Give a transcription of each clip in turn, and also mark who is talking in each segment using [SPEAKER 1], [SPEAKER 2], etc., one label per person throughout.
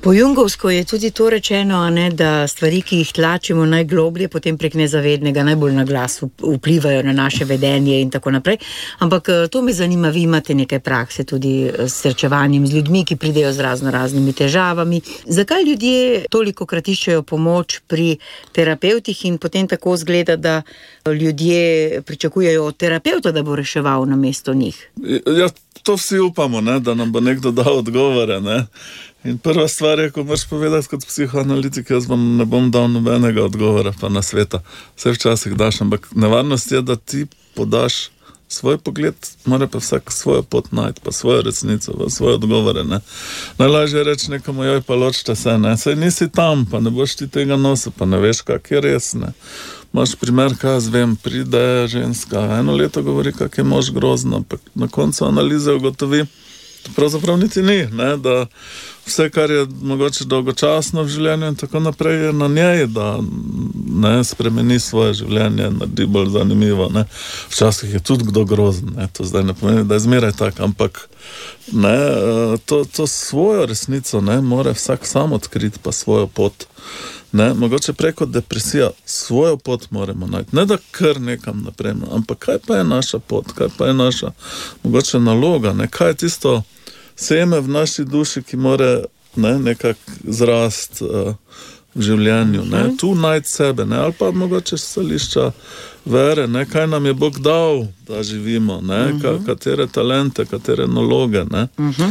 [SPEAKER 1] Po jungovsko je tudi to rečeno, ne, da stvari, ki jih tlačimo najgloblje, potem prek nezavednega najbolj na glas vplivajo na naše vedenje in tako naprej. Ampak to me zanima, vi imate nekaj prakse tudi s srečevanjem z ljudmi, ki pridejo z raznimi težavami. Zakaj ljudje tolikokrat iščejo pomoč pri terapevtih in potem tako zgleda, da ljudje pričakujejo od terapevta, da bo reševal namesto njih?
[SPEAKER 2] Ja, to vsi upamo, ne, da nam bo nekdo dal odgovore, ne. In prva stvar je, ko moraš povedati kot psihoanalitik, jaz vam ne bom dal nobenega odgovora pa na sveta. Vse včasih daš, ampak nevarnost je, da ti podaš svoj pogled, mora pa vsak svojo pot najti, pa svojo resnico, pa svoje odgovore, ne. Najlažje reči nekomu, joj, pa ločite se, ne. Saj nisi tam, pa ne boš ti tega nosil, pa ne veš, kak je res, ne. Imaš primer, kaj jaz vem, pride ženska, 1 leto govori, kak je mož grozno, ampak na koncu analize ugotovi, to pravzaprav niti ni, ne, da vse, kar je mogoče dolgočasno v življenju in tako naprej, je na njej, da ne spremeni svoje življenje, naredi bolj zanimivo, ne. Včasih je tudi kdo grozen, ne, to zdaj ne pomeni, da je zmeraj tak, ampak ne, to svojo resnico, ne, mora vsak sam odkriti pa svojo pot. Ne, mogoče preko depresija svojo pot moramo najti. Ne da kar nekam naprej, ampak kaj pa je naša pot, kaj pa je naša mogoče naloga, ne, kaj je tisto seme v naši duši, ki more nekako zrast v življenju, ne, tu najti sebe, ne, ali pa mogoče stališča vere, ne, kaj nam je Bog dal, da živimo, ne, katere talente, katere naloge, ne.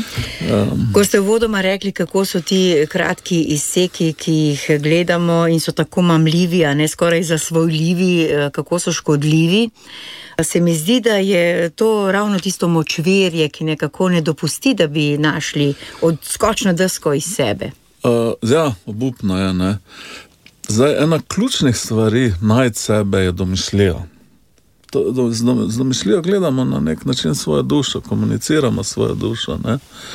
[SPEAKER 1] Ko ste uvodoma rekli, kako so ti kratki izseki, ki jih gledamo in so tako mamljivi, a ne skoraj zasvojljivi, kako so škodljivi, se mi zdi, da je to ravno tisto močvirje, ki nekako ne dopusti, da bi našli odskočno desko iz sebe.
[SPEAKER 2] Ja, obupno je, ne. Zdaj, ena ključnih stvari najti sebe je domišljija. Z domišljijo gledamo na nek način svojo dušo, komuniciramo svojo dušo, ne.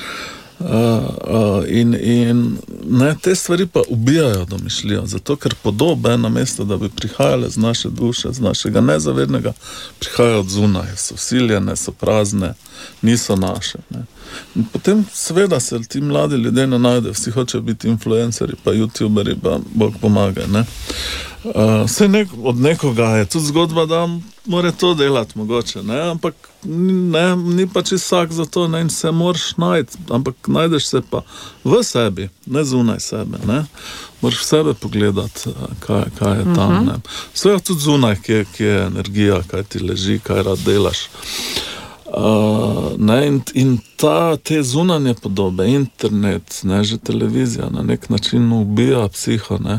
[SPEAKER 2] In ne, te stvari pa ubijajo domišljijo, zato ker podobe namesto, da bi prihajale z naše duše, z našega nezavednega, prihajajo od zunaj, so vsiljene, so prazne, niso naše, ne. In potem seveda se ti mladi ljudje ne najdejo, vsi hočejo biti influencerji, pa youtuberi, pa Bog pomagaj, ne. Vse od nekoga je tudi zgodba, da mora to delati mogoče, ne, ampak ne, ni pa čisto vsak za to, ne, in se moraš najti, ampak najdeš se pa v sebi, ne zunaj sebe, ne. Moraš v sebe pogledati, kaj je tam, ne. Vse tudi zunaj, kje je energija, kaj ti leži, kaj rad delaš. Ne, in te zunanje podobe, internet, ne, že televizija na nek način ubija psiho, ne.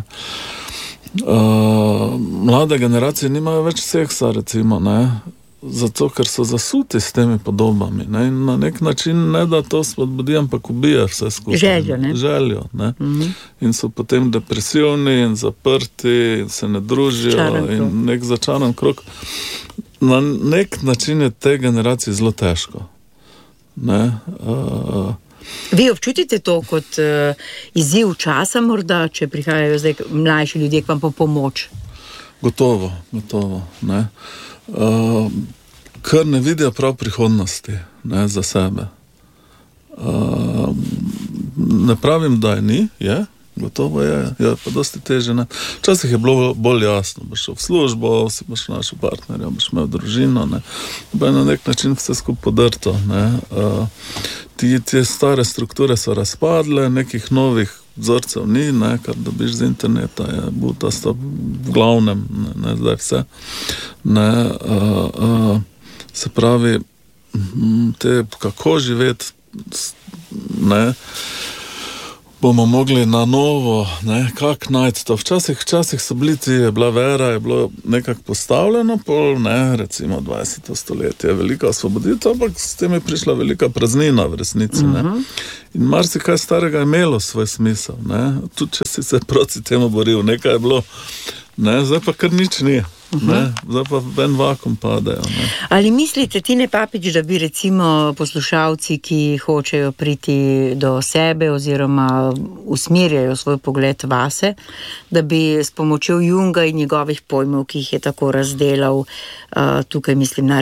[SPEAKER 2] Mlade generacije nimajo več seksa, recimo, ne, zato ker so zasuti s temi podobami, ne, in na nek način ne da to spodbudi, ampak ubije vse skupaj.
[SPEAKER 1] Željo, ne?
[SPEAKER 2] Željo, ne. In so potem depresivni in zaprti, in se ne družijo, in nek začaran krog. Na nek način je te generacije zelo težko, ne.
[SPEAKER 1] Vi občutite to kot izziv časa morda, če prihajajo zdaj mlajši ljudje k vam po pomoč?
[SPEAKER 2] Gotovo, ne. Ker ne vidijo prav prihodnosti, ne, za sebe. Ne pravim, da je ni, je. Gotovo je pa dosti teže, ne. Včasih je bilo bolj jasno, boš šel v službo, si boš našel partnerja, boš imel družino, ne. Pa je na nek način vse skupaj podrto, ne. Te stare strukture so razpadle, nekih novih vzorcev ni, ne, kar dobiš z interneta, je butasto v glavnem, ne, zdaj vse. Ne, se pravi, kako živeti, ne, bomo mogli na novo, ne, kak najti to. Včasih so bili je bila vera, je bilo nekako postavljeno, pol, ne, recimo 20. stoletje, velika osvoboditev, ampak s tem je prišla velika praznina v resnici, ne. In marsikaj starega je imelo svoj smisel, ne. Tudi če si se proti temu boril, nekaj je bilo, ne, zdaj pa kar nič ni. Ne, zdaj pa ven vakum padejo, ne.
[SPEAKER 1] Ali mislite, Tine Papič, da bi recimo poslušalci, ki hočejo priti do sebe oziroma usmerjajo svoj pogled vase, da bi s pomočjo Junga in njegovih pojmov, ki jih je tako razdelal, tukaj mislim na